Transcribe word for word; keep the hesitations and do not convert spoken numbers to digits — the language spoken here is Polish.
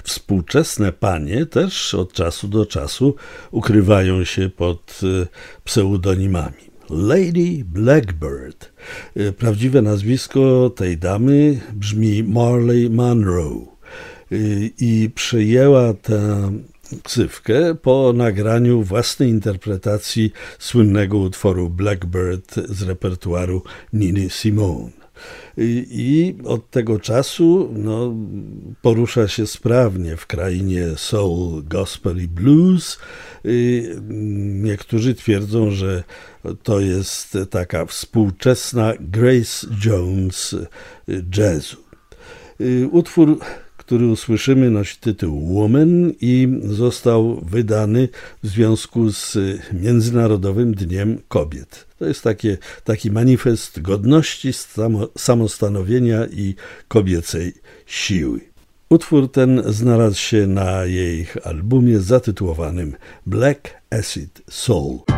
Współczesne panie też od czasu do czasu ukrywają się pod pseudonimami. Lady Blackbird. Prawdziwe nazwisko tej damy brzmi Marley Monroe i przyjęła tę ksywkę po nagraniu własnej interpretacji słynnego utworu Blackbird z repertuaru Niny Simone. I od tego czasu no, porusza się sprawnie w krainie soul, gospel i blues. Niektórzy twierdzą, że to jest taka współczesna Grace Jones jazzu. Utwór, który usłyszymy, nosi tytuł Woman i został wydany w związku z Międzynarodowym Dniem Kobiet. To jest takie, taki manifest godności, samo, samostanowienia i kobiecej siły. Utwór ten znalazł się na jej albumie zatytułowanym Black Acid Soul.